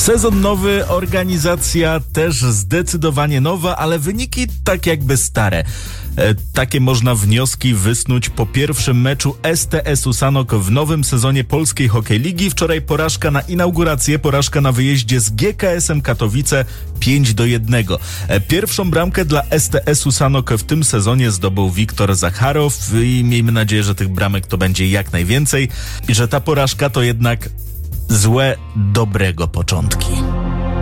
Sezon nowy, organizacja też zdecydowanie nowa, ale wyniki tak jakby stare. Takie można wnioski wysnuć po pierwszym meczu STS-u Sanok w nowym sezonie Polskiej Hokej Ligi. Wczoraj porażka na inaugurację, porażka na wyjeździe z GKS-em Katowice 5-1. Pierwszą bramkę dla STS-u Sanok w tym sezonie zdobył Wiktor Zacharow i miejmy nadzieję, że tych bramek to będzie jak najwięcej i że ta porażka to jednak złe, dobrego początki.